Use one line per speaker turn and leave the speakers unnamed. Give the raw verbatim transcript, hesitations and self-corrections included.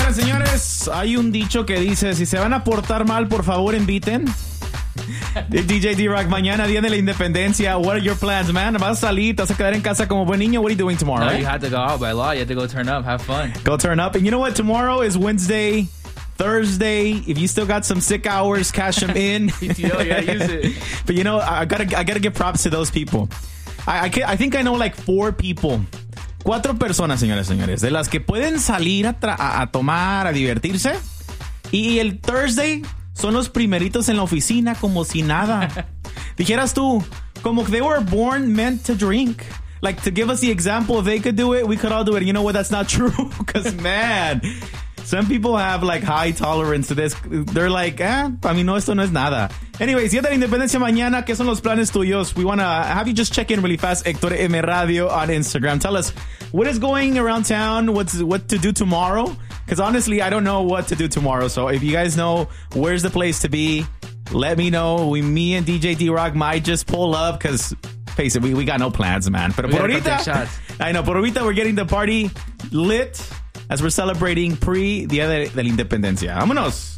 Señoras y señores, hay un dicho que dice, si se van a portar mal, por favor inviten. D J D-Rock, mañana día de la independencia. What are your plans, man? ¿Vas a salir? ¿Te vas a quedar en casa como buen niño? What are you doing tomorrow?
No,
right?
you have to go out by law. You have to go turn up, have fun.
Go turn up. And you know what? Tomorrow is Wednesday, Thursday. If you still got some sick hours, cash them in.
P T O, yeah, use it.
But you know, I gotta, I gotta give props to those people. I, I, can, I think I know like four people. Cuatro personas, señores, señores, de las que pueden salir a, tra- a, a tomar, a divertirse. Y el Thursday son los primeritos en la oficina como si nada. Dijeras tú, como que they were born meant to drink. Like, to give us the example, if they could do it, we could all do it. You know what? That's not true. Because, man, some people have, like, high tolerance to this. They're like, eh, para mí no, esto no es nada. Anyways, Día de la Independencia mañana. ¿Qué son los planes tuyos? We want to have you just check in really fast. Héctor M. Radio on Instagram. Tell us, what is going around town? What's what to do tomorrow? Because honestly, I don't know what to do tomorrow. So if you guys know where's the place to be, let me know. We, me and D J D-Rock might just pull up because, face it, we, we got no plans, man. Pero por ahorita, I know, por ahorita we're getting the party lit as we're celebrating pre-Día de, de la Independencia. Vámonos.